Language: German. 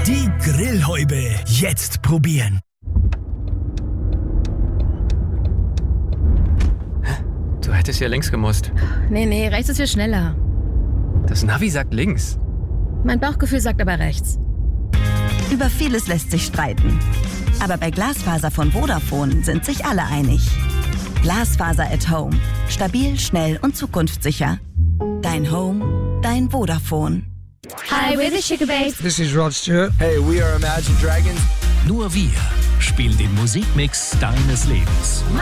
Die Grillhäube jetzt probieren. Du hättest ja links gemusst. Nee, rechts ist viel schneller. Das Navi sagt links. Mein Bauchgefühl sagt aber rechts. Über vieles lässt sich streiten. Aber bei Glasfaser von Vodafone sind sich alle einig. Glasfaser at Home. Stabil, schnell und zukunftssicher. Dein Home, dein Vodafone. Hi, we're the Sugar Babes. This is Rod Stewart. Hey, we are Imagine Dragons. Nur wir spielen den Musikmix deines Lebens.